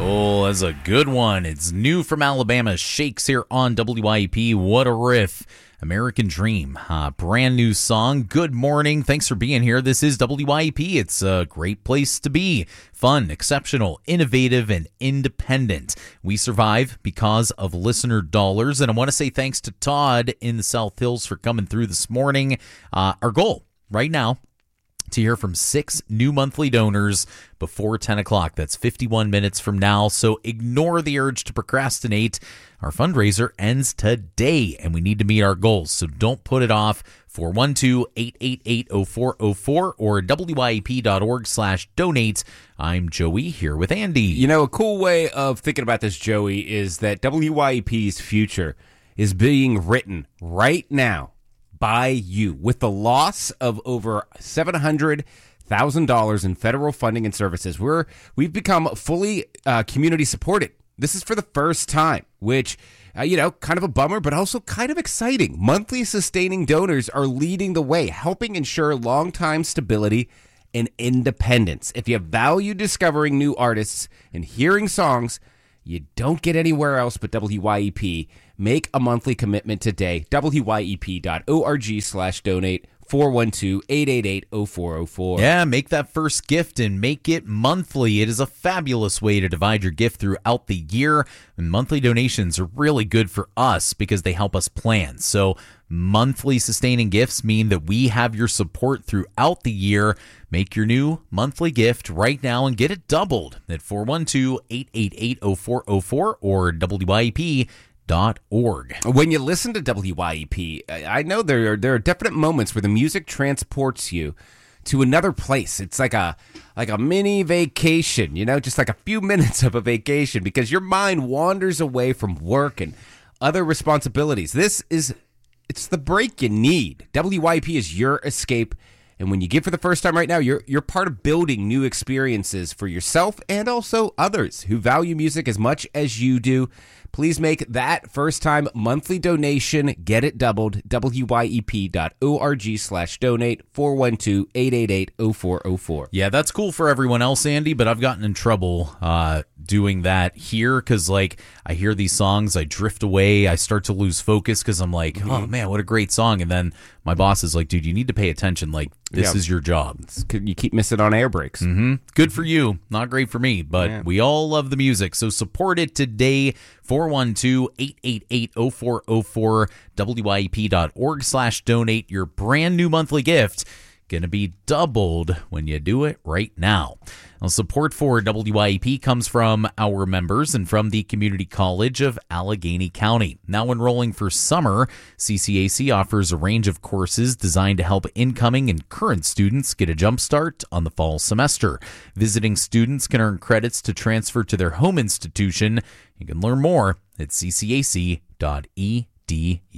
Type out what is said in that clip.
Oh, that's a good one. It's new from Alabama. Shakes here on WYEP. What a riff. American Dream, brand new song. Good morning. Thanks for being here. This is WYEP. It's a great place to be. Fun, exceptional, innovative, and independent. We survive because of listener dollars. And I want to say thanks to Todd in the South Hills for coming through this morning. Our goal right now, to hear from 6 new monthly donors before 10 o'clock. That's 51 minutes from now, so ignore the urge to procrastinate. Our fundraiser ends today, and we need to meet our goals, so don't put it off. 412-888-0404 or wyep.org/donate. I'm Joey here with Andy. You know, a cool way of thinking about this, Joey, is that WYEP's future is being written right now by you. With the loss of over $700,000 in federal funding and services, we've become fully community supported. This is for the first time, which, kind of a bummer, but also kind of exciting. Monthly sustaining donors are leading the way, helping ensure long-time stability and independence. If you value discovering new artists and hearing songs you don't get anywhere else but WYEP, make a monthly commitment today. wyep.org/donate. 412-888-0404. Yeah, make that first gift and make it monthly. It is a fabulous way to divide your gift throughout the year. And monthly donations are really good for us because they help us plan. So monthly sustaining gifts mean that we have your support throughout the year. Make your new monthly gift right now and get it doubled at 412-888-0404 or WYEP.org. When you listen to WYEP, I know there are definite moments where the music transports you to another place. It's like a mini vacation, just like a few minutes of a vacation because your mind wanders away from work and other responsibilities. It's the break you need. WYEP is your escape. And when you give for the first time right now, you're part of building new experiences for yourself and also others who value music as much as you do. Please make that first-time monthly donation. Get it doubled. wyep.org/donate. 412-888-0404. Yeah, that's cool for everyone else, Andy, but I've gotten in trouble doing that here because, I hear these songs, I drift away, I start to lose focus because I'm like, oh, man, what a great song. And then my boss is like, dude, you need to pay attention. This is your job. You keep missing on air breaks. Mm-hmm. Good for you. Not great for me, but we all love the music. So support it today. 412-888-0404. wyep.org/donate. Your brand new monthly gift going to be doubled when you do it right now. Now, support for WYEP comes from our members and from the Community College of Allegheny County. Now enrolling for summer, CCAC offers a range of courses designed to help incoming and current students get a jump start on the fall semester. Visiting students can earn credits to transfer to their home institution. You can learn more at ccac.edu.